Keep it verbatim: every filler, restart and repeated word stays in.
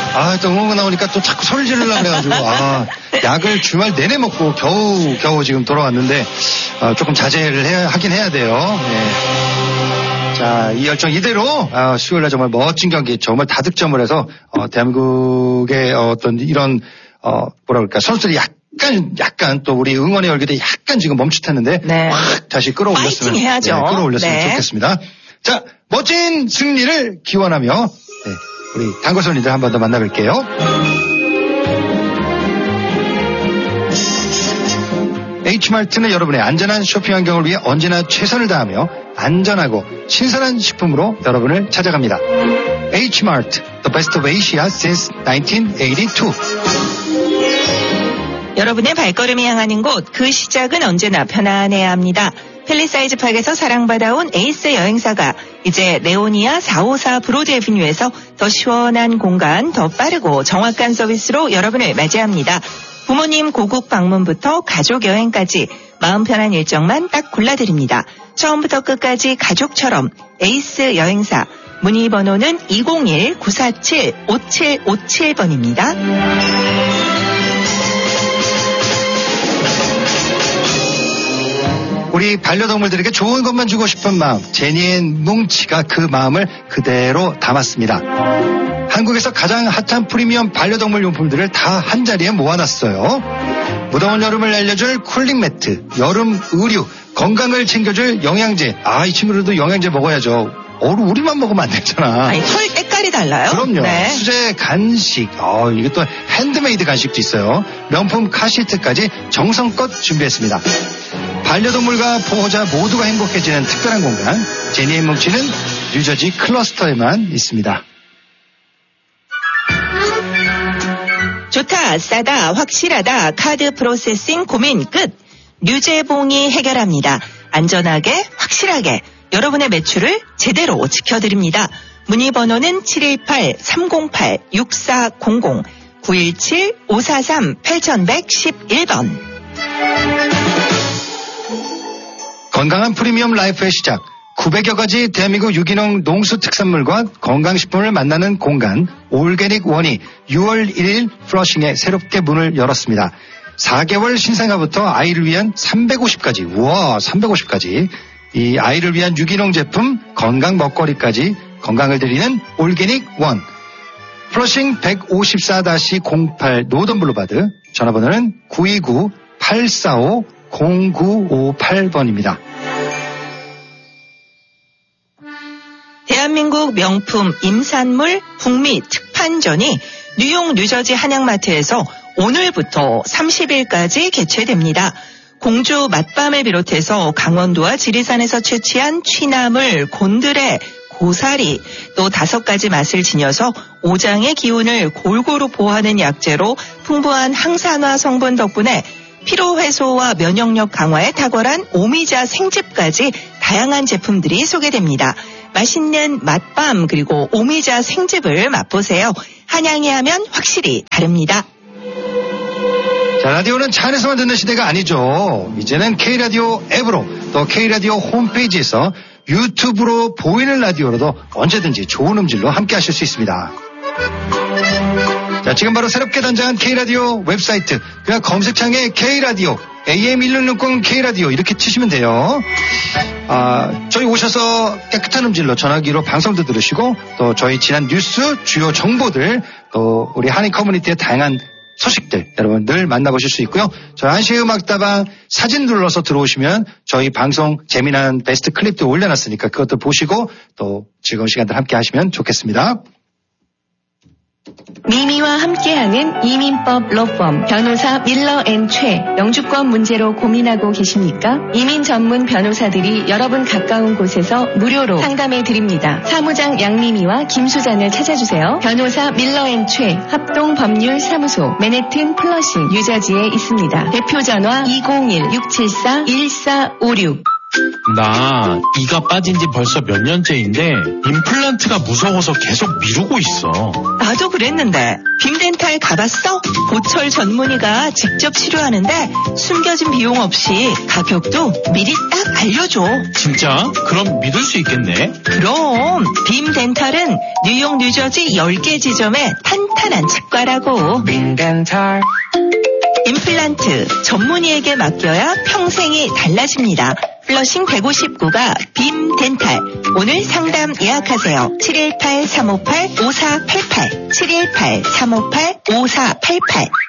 아, 또 응원가 나오니까 또 자꾸 소리 지르려고 그래가지고, 아, 약을 주말 내내 먹고 겨우, 겨우 지금 돌아왔는데, 아, 조금 자제를 해야, 하긴 해야 돼요. 네. 자, 이 열정 이대로, 아, 수요일날 정말 멋진 경기, 정말 다득점을 해서, 어, 대한민국의 어떤 이런, 어, 뭐라 그럴까, 선수들이 약간, 약간 또 우리 응원의 열기도 약간 지금 멈칫했는데, 네. 확 다시 끌어올렸으면, 파이팅 해야죠. 네, 끌어올렸으면 네. 좋겠습니다. 자, 멋진 승리를 기원하며, 네, 우리 단골손님들 한 번 더 만나뵐게요. H마트는 여러분의 안전한 쇼핑 환경을 위해 언제나 최선을 다하며 안전하고 신선한 식품으로 여러분을 찾아갑니다. H마트, the best of Asia since nineteen eighty-two. 여러분의 발걸음이 향하는 곳, 그 시작은 언제나 편안해야 합니다. 펠리사이즈 팍에서 사랑받아온 에이스 여행사가 이제 레오니아 사오사 브로드 애비뉴에서 더 시원한 공간, 더 빠르고 정확한 서비스로 여러분을 맞이합니다. 부모님 고국 방문부터 가족 여행까지 마음 편한 일정만 딱 골라드립니다. 처음부터 끝까지 가족처럼 에이스 여행사. 문의 번호는 이공일 구사칠 오칠오칠 번입니다. 우리 반려동물들에게 좋은 것만 주고 싶은 마음, 제니앤 뭉치가 그 마음을 그대로 담았습니다. 한국에서 가장 핫한 프리미엄 반려동물 용품들을 다 한자리에 모아놨어요. 무더운 여름을 날려줄 쿨링 매트, 여름 의류, 건강을 챙겨줄 영양제. 아, 이 친구들도 영양제 먹어야죠. 어, 우리만 먹으면 안 되잖아. 아니, 털 때깔이 달라요? 그럼요. 네. 수제 간식, 어, 이게 또 핸드메이드 간식도 있어요. 명품 카시트까지 정성껏 준비했습니다. 반려동물과 보호자 모두가 행복해지는 특별한 공간, 제니앤 뭉치는 뉴저지 클러스터에만 있습니다. 좋다, 싸다, 확실하다, 카드 프로세싱 고민 끝. 류재봉이 해결합니다. 안전하게, 확실하게 여러분의 매출을 제대로 지켜드립니다. 문의 번호는 칠일팔 삼공팔 육사공공 구일칠 오사삼 팔천백십일 번. 건강한 프리미엄 라이프의 시작, 구백여 가지 대한민국 유기농 농수 특산물과 건강식품을 만나는 공간 올게닉 원이 유월 일일 플러싱에 새롭게 문을 열었습니다. 사 개월 신생아부터 아이를 위한 삼백오십 가지, 우와, 삼백오십 가지 이 아이를 위한 유기농 제품, 건강 먹거리까지 건강을 드리는 올게닉 원. 플러싱 백오십사 공팔 노던 블루바드, 전화번호는 구이구 팔사오 공구오팔 번입니다. 대한민국 명품 임산물 북미 특판전이 뉴욕 뉴저지 한양마트에서 오늘부터 삼십 일까지 개최됩니다. 공주 맛밤을 비롯해서 강원도와 지리산에서 채취한 취나물, 곤드레, 고사리, 또 다섯 가지 맛을 지녀서 오장의 기운을 골고루 보하는 약재로 풍부한 항산화 성분 덕분에 피로 해소와 면역력 강화에 탁월한 오미자 생즙까지 다양한 제품들이 소개됩니다. 맛있는 맛밤 그리고 오미자 생즙을 맛보세요. 한양에 하면 확실히 다릅니다. 자, 라디오는 차 안에서만 듣는 시대가 아니죠. 이제는 K라디오 앱으로, 또 K라디오 홈페이지에서 유튜브로 보이는 라디오로도 언제든지 좋은 음질로 함께 하실 수 있습니다. 자, 지금 바로 새롭게 단장한 K라디오 웹사이트, 그냥 검색창에 K라디오, 에이엠 일육육공 K라디오 이렇게 치시면 돼요. 아, 저희 오셔서 깨끗한 음질로 전화기로 방송도 들으시고, 또 저희 지난 뉴스, 주요 정보들, 또 우리 한인 커뮤니티의 다양한 소식들 여러분 늘 만나보실 수 있고요. 저희 한시의 음악다방 사진 눌러서 들어오시면 저희 방송 재미난 베스트 클립도 올려놨으니까 그것도 보시고 또 즐거운 시간들 함께 하시면 좋겠습니다. 미미와 함께하는 이민법 로펌 변호사 밀러 앤 최. 영주권 문제로 고민하고 계십니까? 이민 전문 변호사들이 여러분 가까운 곳에서 무료로 상담해 드립니다. 사무장 양미미와 김수잔을 찾아주세요. 변호사 밀러 앤 최. 합동법률사무소 맨해튼 플러싱 뉴저지에 있습니다. 대표 전화 이공일 육칠사 일사오육. 나 이가 빠진 지 벌써 몇 년째인데 임플란트가 무서워서 계속 미루고 있어. 나도 그랬는데 빔덴탈 가봤어? 보철 전문의가 직접 치료하는데 숨겨진 비용 없이 가격도 미리 딱 알려줘. 진짜? 그럼 믿을 수 있겠네? 그럼 빔덴탈은 뉴욕 뉴저지 열 개 지점에 탄탄한 치과라고. 빔덴탈 임플란트 전문의에게 맡겨야 평생이 달라집니다. 플러싱 백오십구가 빔덴탈. 오늘 상담 예약하세요. 칠일팔 삼오팔 오사팔팔 칠일팔 삼오팔 오사팔팔